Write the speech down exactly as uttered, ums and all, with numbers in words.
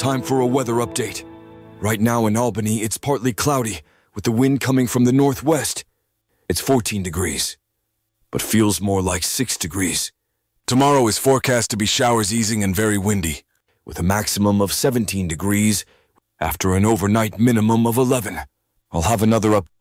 time for a weather update. Right now in Albany, it's partly cloudy, with the wind coming from the northwest. It's fourteen degrees, but feels more like six degrees. Tomorrow is forecast to be showers easing and very windy, with a maximum of seventeen degrees after an overnight minimum of eleven. I'll have another update